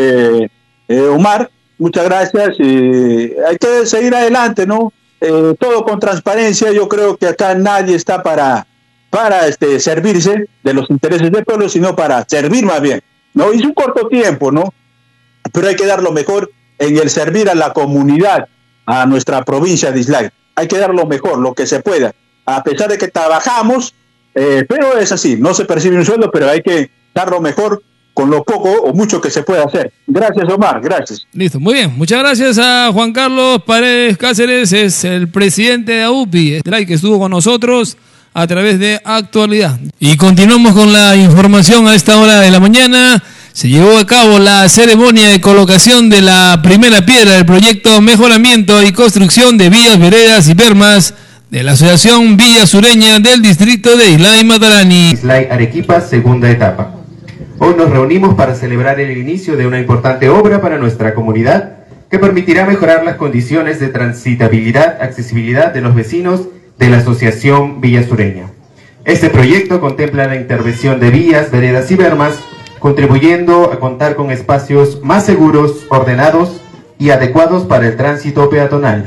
Omar, muchas gracias. Hay que seguir adelante, ¿no? Todo con transparencia. Yo creo que acá nadie está para servirse de los intereses del pueblo, sino para servir más bien, ¿no? Y es un corto tiempo, ¿no? Pero hay que dar lo mejor en el servir a la comunidad, a nuestra provincia de Islay. Hay que dar lo mejor, lo que se pueda, a pesar de que trabajamos, pero es así, no se percibe un sueldo, pero hay que dar lo mejor con lo poco o mucho que se pueda hacer. Gracias, Omar, gracias. Listo, muy bien. Muchas gracias a Juan Carlos Paredes Cáceres, es el presidente de AUPI, que estuvo con nosotros a través de Actualidad. Y continuamos con la información a esta hora de la mañana. Se llevó a cabo la ceremonia de colocación de la primera piedra del proyecto Mejoramiento y Construcción de Vías, Veredas y Bermas de la Asociación Villa Sureña del distrito de Islay Matarani. Islay Arequipa, segunda etapa. Hoy nos reunimos para celebrar el inicio de una importante obra para nuestra comunidad que permitirá mejorar las condiciones de transitabilidad, accesibilidad de los vecinos de la Asociación Villa Sureña. Este proyecto contempla la intervención de vías, veredas y bermas, contribuyendo a contar con espacios más seguros, ordenados y adecuados para el tránsito peatonal,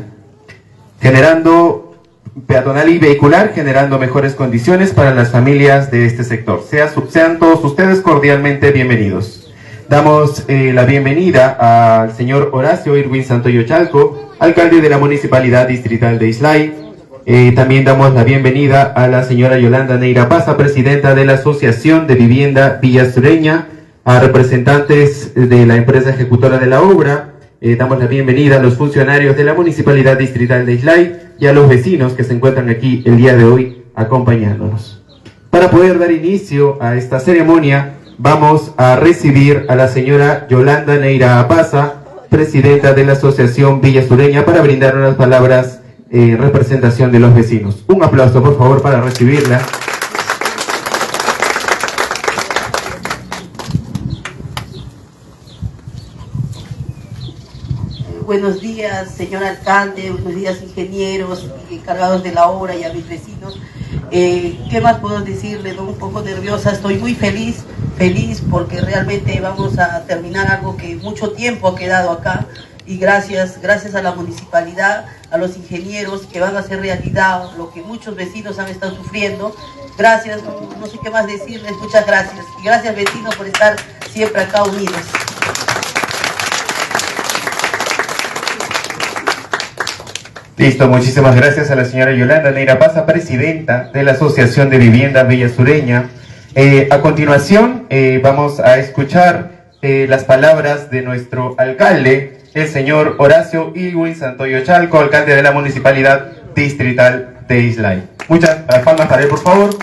peatonal y vehicular, generando mejores condiciones para las familias de este sector. Sean todos ustedes cordialmente bienvenidos. Damos la bienvenida al señor Horacio Irwin Santoyo Chalco, alcalde de la Municipalidad Distrital de Islay. También damos la bienvenida a la señora Yolanda Neira Paza, presidenta de la Asociación de Vivienda Villa Sureña, a representantes de la empresa ejecutora de la obra. Damos la bienvenida a los funcionarios de la Municipalidad Distrital de Islay y a los vecinos que se encuentran aquí el día de hoy acompañándonos. Para poder dar inicio a esta ceremonia, vamos a recibir a la señora Yolanda Neira Paza, presidenta de la Asociación Villa Sureña, para brindar unas palabras en representación de los vecinos. Un aplauso, por favor, para recibirla. Buenos días, señor alcalde, buenos días, ingenieros, encargados de la obra y a mis vecinos. ¿Qué más puedo decirle? ¿No? Un poco nerviosa, estoy muy feliz porque realmente vamos a terminar algo que mucho tiempo ha quedado acá. Y gracias a la municipalidad, a los ingenieros que van a hacer realidad lo que muchos vecinos han estado sufriendo. Gracias, no sé qué más decirles, muchas gracias. Y gracias, vecinos, por estar siempre acá unidos. Listo, muchísimas gracias a la señora Yolanda Neira Paza, presidenta de la Asociación de Vivienda Villa Sureña. A continuación vamos a escuchar las palabras de nuestro alcalde, el señor Horacio Irwin Santoyo Chalco, alcalde de la Municipalidad Distrital de Islay. Muchas palmas para él, por favor.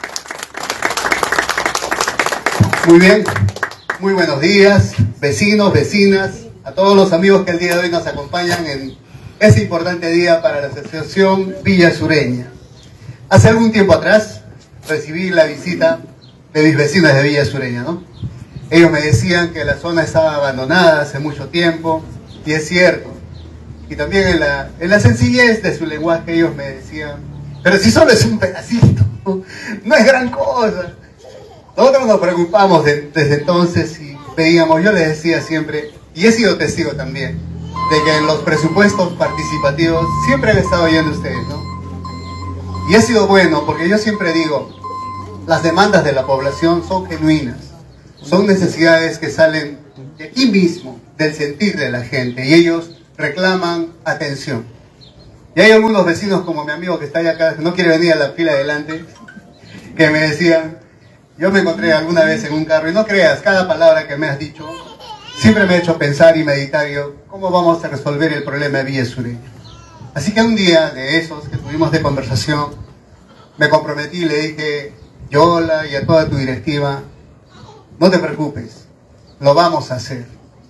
Muy bien, muy buenos días, vecinos, vecinas, a todos los amigos que el día de hoy nos acompañan en este importante día para la Asociación Villa Sureña. Hace algún tiempo atrás recibí la visita de mis vecinos de Villa Sureña, ¿no? Ellos me decían que la zona estaba abandonada hace mucho tiempo, y es cierto. Y también en la sencillez de su lenguaje ellos me decían, pero si solo es un pedacito, no es gran cosa. Nosotros nos preocupamos desde entonces y veíamos, yo les decía siempre, y he sido testigo también, de que en los presupuestos participativos siempre han estado oyendo ustedes, ¿no? Y ha sido bueno, porque yo siempre digo, las demandas de la población son genuinas, son necesidades que salen de aquí mismo, del sentir de la gente, y ellos reclaman atención. Y hay algunos vecinos, como mi amigo que está allá acá, que no quiere venir a la fila adelante, que me decían, yo me encontré alguna vez en un carro, y no creas, cada palabra que me has dicho siempre me ha hecho pensar y meditar, yo, ¿cómo vamos a resolver el problema de Villa Sureña? Así que un día de esos que tuvimos de conversación, me comprometí y le dije, Yola y a toda tu directiva, no te preocupes, lo vamos a hacer.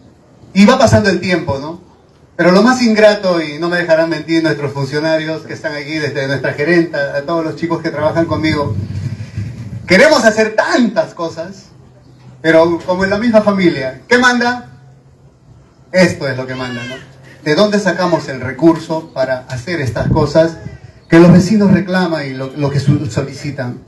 Y va pasando el tiempo, ¿no? Pero lo más ingrato, y no me dejarán mentir nuestros funcionarios que están aquí, desde nuestra gerenta, a todos los chicos que trabajan conmigo, queremos hacer tantas cosas, pero como en la misma familia, ¿qué manda? Esto es lo que manda, ¿no? ¿De dónde sacamos el recurso para hacer estas cosas que los vecinos reclaman y lo que solicitan?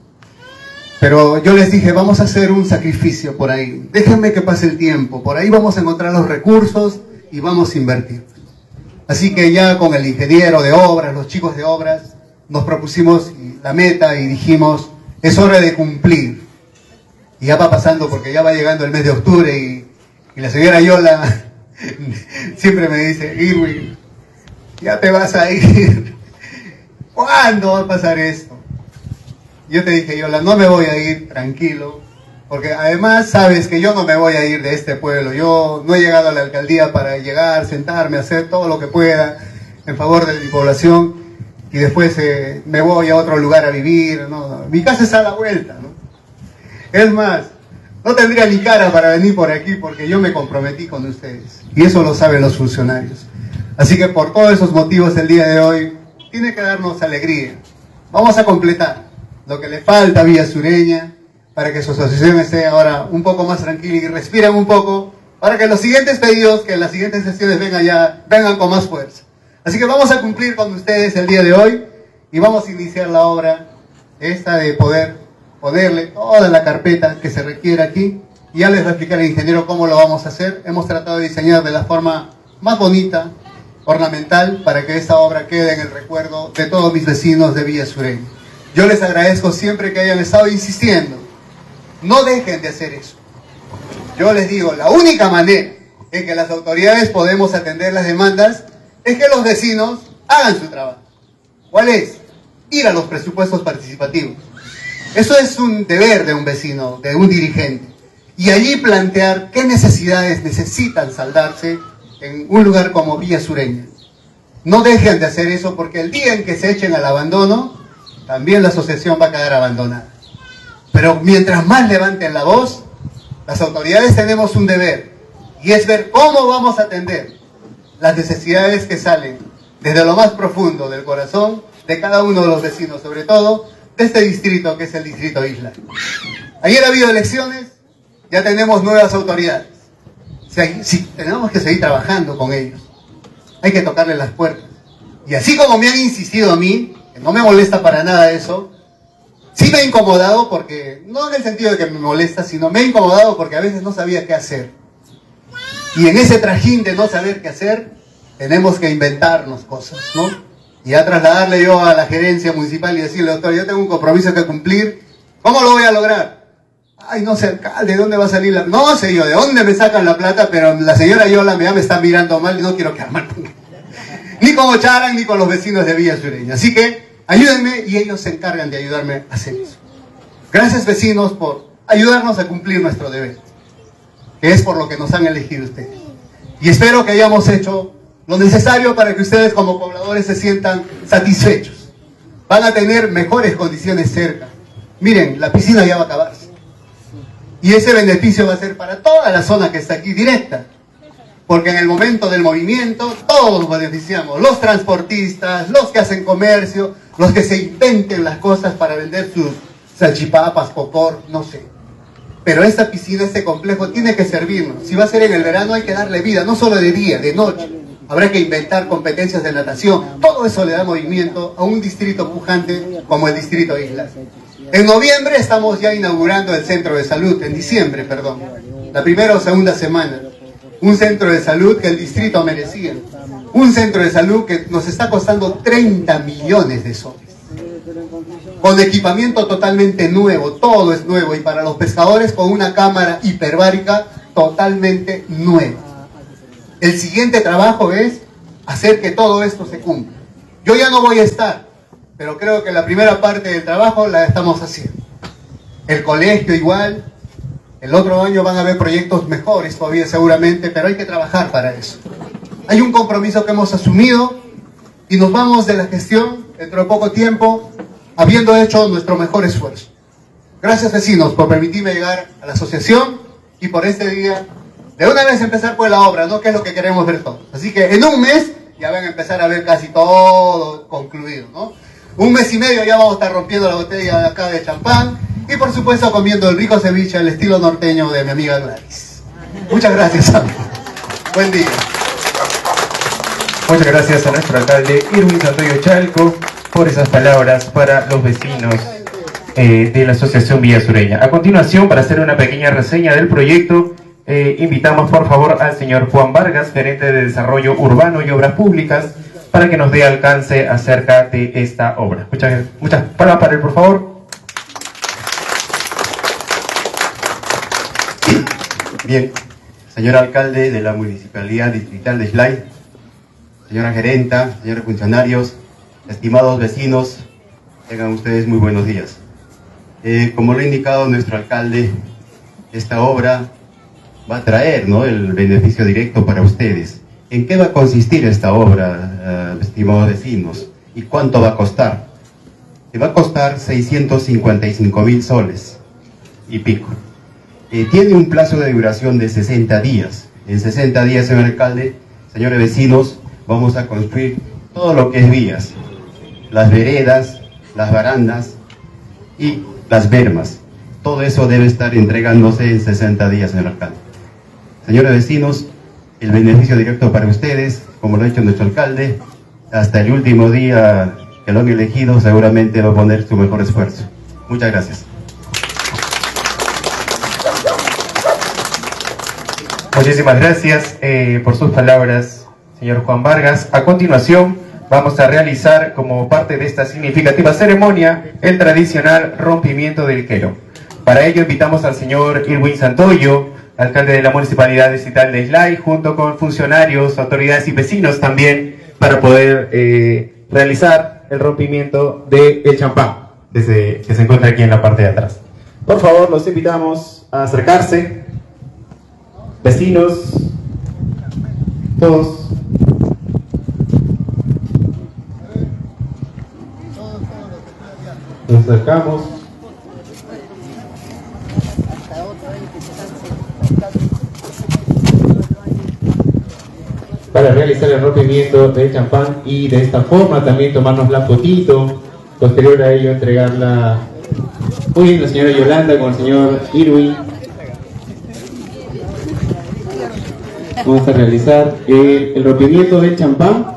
Pero yo les dije, vamos a hacer un sacrificio por ahí. Déjenme que pase el tiempo. Por ahí vamos a encontrar los recursos y vamos a invertir. Así que ya con el ingeniero de obras, los chicos de obras, nos propusimos la meta y dijimos, es hora de cumplir. Y ya va pasando porque ya va llegando el mes de octubre y la señora Yola siempre me dice, Irwin, ya te vas a ir. ¿Cuándo va a pasar esto? Yo te dije, Yola, no me voy a ir, tranquilo, porque además sabes que yo no me voy a ir de este pueblo. Yo no he llegado a la alcaldía para llegar, sentarme, hacer todo lo que pueda en favor de mi población y después me voy a otro lugar a vivir. No, mi casa está a la vuelta, ¿no? Es más, no tendría ni cara para venir por aquí porque yo me comprometí con ustedes y eso lo saben los funcionarios. Así que por todos esos motivos el día de hoy tiene que darnos alegría. Vamos a completar lo que le falta a Villa Sureña para que su asociación esté ahora un poco más tranquila y respiren un poco para que los siguientes pedidos, que las siguientes sesiones vengan con más fuerza. Así que vamos a cumplir con ustedes el día de hoy y vamos a iniciar la obra esta de poder ponerle toda la carpeta que se requiere aquí. Y ya les va a explicar el ingeniero cómo lo vamos a hacer. Hemos tratado de diseñar de la forma más bonita, ornamental, para que esta obra quede en el recuerdo de todos mis vecinos de Villa Sureña. Yo les agradezco siempre que hayan estado insistiendo. No dejen de hacer eso. Yo les digo, la única manera en que las autoridades podemos atender las demandas es que los vecinos hagan su trabajo. ¿Cuál es? Ir a los presupuestos participativos. Eso es un deber de un vecino, de un dirigente. Y allí plantear qué necesidades necesitan saldarse en un lugar como Villa Sureña. No dejen de hacer eso porque el día en que se echen al abandono, también la asociación va a quedar abandonada. Pero mientras más levanten la voz, las autoridades tenemos un deber, y es ver cómo vamos a atender las necesidades que salen desde lo más profundo del corazón de cada uno de los vecinos, sobre todo de este distrito que es el distrito Isla. Ayer ha habido elecciones, ya tenemos nuevas autoridades. Sí, tenemos que seguir trabajando con ellos. Hay que tocarles las puertas. Y así como me han insistido a mí, que no me molesta para nada eso, sí me ha incomodado porque, no en el sentido de que me molesta, sino me ha incomodado porque a veces no sabía qué hacer. Y en ese trajín de no saber qué hacer, tenemos que inventarnos cosas, ¿no? Y a trasladarle yo a la gerencia municipal y decirle, doctor, yo tengo un compromiso que cumplir, ¿cómo lo voy a lograr? Ay, no sé, alcalde, ¿de dónde va a salir la...? No sé yo, ¿de dónde me sacan la plata? Pero la señora Yola me está mirando mal y no quiero quedar mal ni con Ocharan ni con los vecinos de Villa Sureña. Así que ayúdenme y ellos se encargan de ayudarme a hacer eso. Gracias, vecinos, por ayudarnos a cumplir nuestro deber, que es por lo que nos han elegido ustedes. Y espero que hayamos hecho lo necesario para que ustedes como pobladores se sientan satisfechos. Van a tener mejores condiciones cerca. Miren, la piscina ya va a acabarse. Y ese beneficio va a ser para toda la zona que está aquí directa. Porque en el momento del movimiento todos nos beneficiamos. Los transportistas, los que hacen comercio, los que se inventen las cosas para vender sus salchipapas, popor, no sé. Pero esta piscina, este complejo tiene que servirnos. Si va a ser en el verano hay que darle vida, no solo de día, de noche. Habrá que inventar competencias de natación. Todo eso le da movimiento a un distrito pujante como el distrito Islas. En noviembre estamos ya inaugurando el centro de salud, en diciembre, perdón. La primera o segunda semana. Un centro de salud que el distrito merecía. Un centro de salud que nos está costando 30 millones de soles. con equipamiento totalmente nuevo, todo es nuevo, y para los pescadores con una cámara hiperbárica totalmente nueva. El siguiente trabajo es hacer que todo esto se cumpla. Yo ya no voy a estar, pero creo que la primera parte del trabajo la estamos haciendo. El colegio igual, el otro año van a haber proyectos mejores todavía seguramente, pero hay que trabajar para eso. Hay un compromiso que hemos asumido y nos vamos de la gestión dentro de poco tiempo, habiendo hecho nuestro mejor esfuerzo. Gracias, vecinos, por permitirme llegar a la asociación y por este día de una vez empezar por la obra, ¿no? Que es lo que queremos ver todos. Así que en un mes ya van a empezar a ver casi todo concluido, ¿no? Un mes y medio ya vamos a estar rompiendo la botella de acá de champán y por supuesto comiendo el rico ceviche al estilo norteño de mi amiga Gladys. Muchas gracias, amigo. Buen día. Muchas gracias a nuestro alcalde Irwin Santoyo Chalco por esas palabras para los vecinos de la Asociación Villa Sureña. A continuación, para hacer una pequeña reseña del proyecto, invitamos por favor al señor Juan Vargas, gerente de Desarrollo Urbano y Obras Públicas, para que nos dé alcance acerca de esta obra. Muchas palabras para él, por favor. Bien, señor alcalde de la Municipalidad Distrital de Islay, señora gerenta, señores funcionarios, estimados vecinos, tengan ustedes muy buenos días. Como lo ha indicado nuestro alcalde, esta obra va a traer, ¿no?, el beneficio directo para ustedes. ¿En qué va a consistir esta obra, estimados vecinos? ¿Y cuánto va a costar? Va a costar 655.000 soles y pico. Tiene un plazo de duración de 60 días. En 60 días, señor alcalde, señores vecinos, vamos a construir todo lo que es vías, las veredas, las barandas y las bermas. Todo eso debe estar entregándose en 60 días, señor alcalde. Señores vecinos, el beneficio directo para ustedes, como lo ha hecho nuestro alcalde, hasta el último día que lo han elegido, seguramente va a poner su mejor esfuerzo. Muchas gracias. Muchísimas gracias por sus palabras, señor Juan Vargas. A continuación, vamos a realizar, como parte de esta significativa ceremonia, el tradicional rompimiento del quero. Para ello, invitamos al señor Irwin Santoyo, alcalde de la Municipalidad Distrital de Islay, junto con funcionarios, autoridades y vecinos también, para poder realizar el rompimiento del champán, que se encuentra aquí en la parte de atrás. Por favor, los invitamos a acercarse. Vecinos, todos. Nos acercamos. Para realizar el rompimiento del champán y de esta forma también tomarnos la fotito, posterior a ello entregarla muy bien la señora Yolanda con el señor Irwin. Vamos a realizar el rompimiento del champán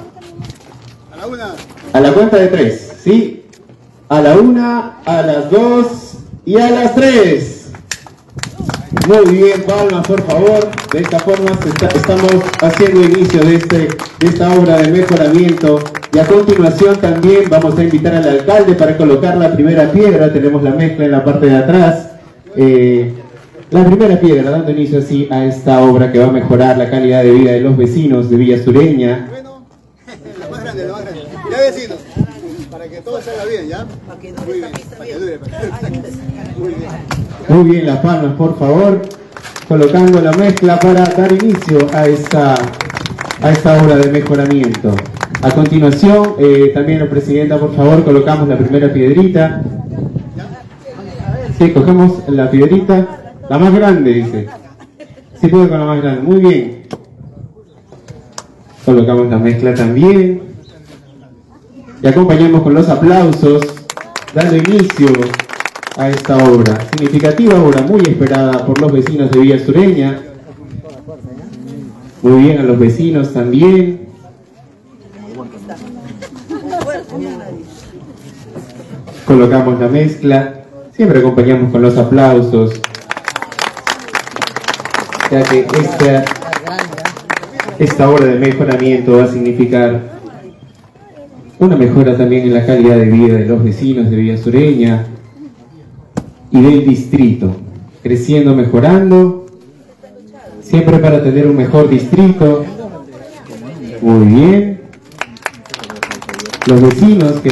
a la cuenta de 3, ¿sí? A la 1, a las 2 y a las 3. Muy bien, palmas por favor. De esta forma estamos haciendo inicio de esta obra de mejoramiento. Y a continuación también vamos a invitar al alcalde para colocar la primera piedra. Tenemos la mezcla en la parte de atrás. La primera piedra, dando inicio así a esta obra que va a mejorar la calidad de vida de los vecinos de Villa Sureña. Bueno, la más grande, la más grande. Ya, vecinos, para que todo salga bien, ¿ya? Para que dure, para que dure. Muy bien. Muy bien, las palmas, por favor. Colocando la mezcla para dar inicio a esta obra de mejoramiento. A continuación, también la presidenta, por favor, colocamos la primera piedrita. Sí, cogemos la piedrita. La más grande, dice. Sí puede con la más grande. Muy bien. Colocamos la mezcla también. Y acompañamos con los aplausos, dando inicio a esta obra. Significativa obra, muy esperada por los vecinos de Villa Sureña. Muy bien, a los vecinos también. Colocamos la mezcla. Siempre acompañamos con los aplausos, ya que esta obra de mejoramiento va a significar una mejora también en la calidad de vida de los vecinos de Villa Sureña y del distrito, creciendo, mejorando, siempre para tener un mejor distrito. Muy bien. Los vecinos que